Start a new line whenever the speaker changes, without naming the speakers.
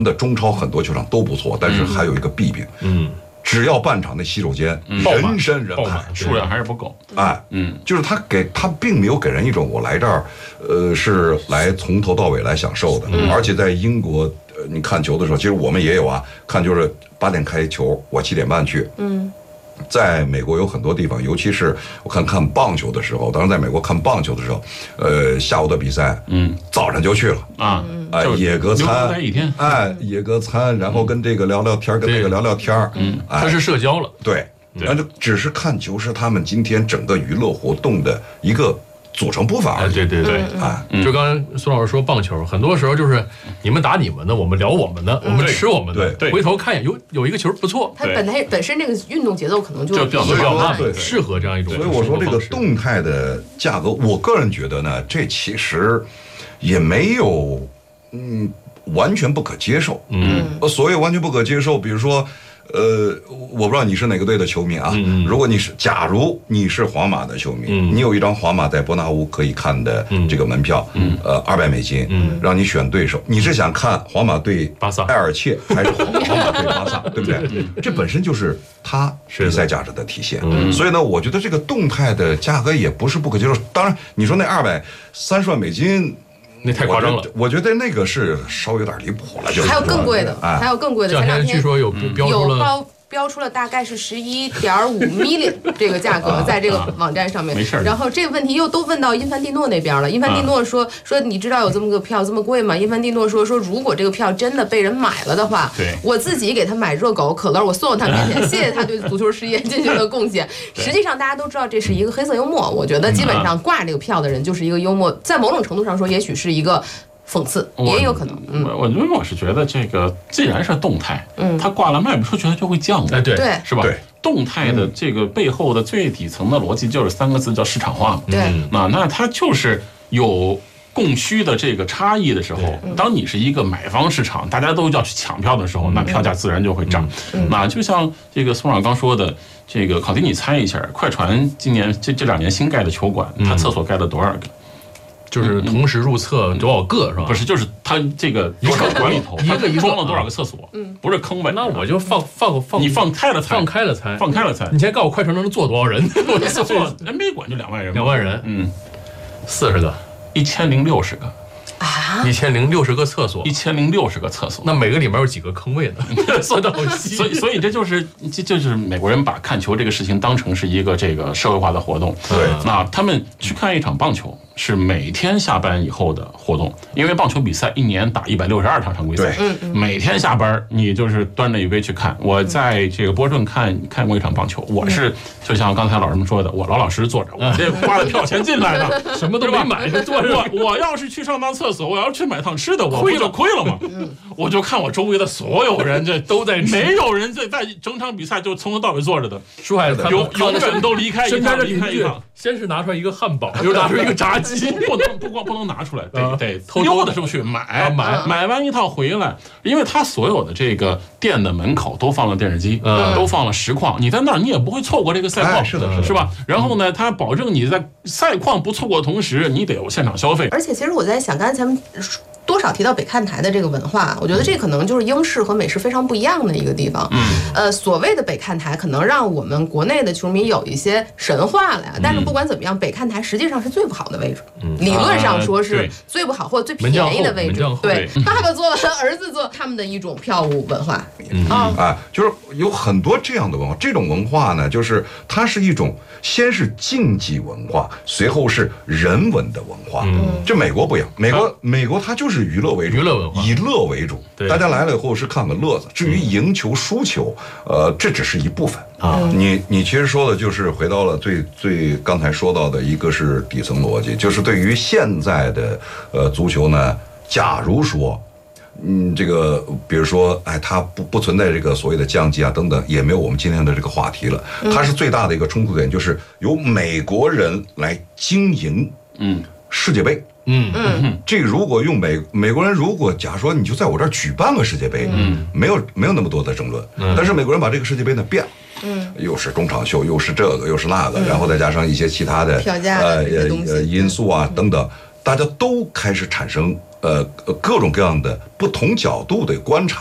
的中超很多球场都不错，但是还有一个弊病，只要半场那洗手间人山人海，
数量还是不够。
就是他并没有给人一种我来这儿，是来从头到尾来享受的。而且在英国，你看球的时候，其实我们也有啊，看就是8点开球，我7点半去。在美国有很多地方，尤其是我看棒球的时候，当时在美国看棒球的时候，下午的比赛，早上就去了野格餐，野格餐，然后跟这个聊聊天，跟那个聊聊天，
它是社交了，
对，然后就只是看球是他们今天整个娱乐活动的一个组成部分而已。
对，就刚才苏老师说棒球，很多时候就是你们打你们的，我们聊我们的，我们吃我们的，
对，
回头看一眼有一个球不错，
它本身这个运动节奏可能就
比较慢，适合这样一种。
所以我说这个动态的价格，我个人觉得呢，这其实也没有完全不可接受。所谓完全不可接受，比如说。我不知道你是哪个队的球迷啊。如果假如你是皇马的球迷，你有一张皇马在伯纳乌可以看的这个门票，$200，让你选对手，你是想看皇马对
巴萨、
埃尔切，还是皇马对巴萨，对不对？这本身就是它比赛价值的体现。所以呢，我觉得这个动态的价格也不是不可接受。当然，你说那$230万。
那太夸张了，
我觉得那个是稍微有点离谱了，就
还有更贵的，还有更贵的。
前两天据说有
标出了大概是11.5 million 这个价格，在这个网站上面。
没事。
然后这个问题又都问到因凡蒂诺那边了。因凡蒂诺说你知道有这么个票这么贵吗？因凡蒂诺说如果这个票真的被人买了的话，我自己给他买热狗、可乐，我送到他面前，谢谢他对足球事业进行的贡献。实际上大家都知道这是一个黑色幽默，我觉得基本上挂这个票的人就是一个幽默，在某种程度上说，也许是一个。讽刺也有可能。
我是觉得这个既然是动态，它挂了卖不出去，它就会降的，
对，
是吧？动态的这个背后的最底层的逻辑就是3个字，叫市场化嘛。
对，
那它就是有供需的这个差异的时候，当你是一个买方市场，大家都要去抢票的时候，那票价自然就会涨。那就像这个宋长刚说的，这个考迪，你猜一下，快船今年这2年新盖的球馆，它厕所盖了多少个？
就是同时入厕多少个是吧？
不是，就是他这个多少馆里头一个装了多少个厕所？不是坑呗？
那我就放，
你放开了猜，
放开了猜。你先告诉我快船能坐多少人？
我厕所 NBA 馆就2万人
，2万人，40个
，1060个。
1060个厕所
，1060个厕所，
那每个里面有几个坑位呢？算得好细。
所以这就是美国人把看球这个事情当成是一个这个社会化的活动。
对，
那他们去看一场棒球是每天下班以后的活动，因为棒球比赛1年打162场常规赛，每天下班你就是端着一杯去看。我在这个波士顿看过一场棒球，我是就像刚才老师们说的，我老实坐着，我这花了票钱进来的，
什么都没买就坐着。
我要是去上趟厕所，我要去买趟吃的，我不就亏了吗？我就看我周围的所有人，这
都在吃，
没有人在整场比赛就从头到尾坐着的。
舒海
永远都离开一趟。
先是拿出来一个汉堡，又拿出一个炸鸡，
不能拿出来，得溜达出去买完一套回来，因为他所有的这个店的门口都放了电视机，都放了实况，你在那儿你也不会错过这个赛况，是吧？然后呢，他保证你在赛况不错过的同时，你得有现场消费。
而且其实我在想，刚才咱们多少提到北看台的这个文化，我觉得这可能就是英式和美式非常不一样的一个地方。所谓的北看台可能让我们国内的球迷有一些神话了呀，但是不管怎么样，北看台实际上是最不好的位置，理论上说是最不好或者最便宜的位置。对，爸爸坐完，儿子坐，他们的一种票务文化。
就是有很多这样的文化，这种文化呢，就是它是一种先是竞技文化，随后是人文的文化。这美国不一样，美国它就是娱乐为主，
娱乐文化，
以乐为主。大家来了以后是看个乐子，至于赢球输球，这只是一部分啊。你其实说的就是回到了最刚才说到的一个是底层逻辑，就是对于现在的足球呢，假如说。这个比如说，它不存在这个所谓的降级啊等等，也没有我们今天的这个话题了。它是最大的一个冲突点，就是由美国人来经营世界杯。这个如果用美国人，如果假如说你就在我这儿举办个世界杯，没有那么多的争论。但是美国人把这个世界杯呢变了。又是中场秀，又是这个，又是那个，然后再加上一些其他的
票价
因素啊等等，大家都开始产生各种各样的不同角度的观察。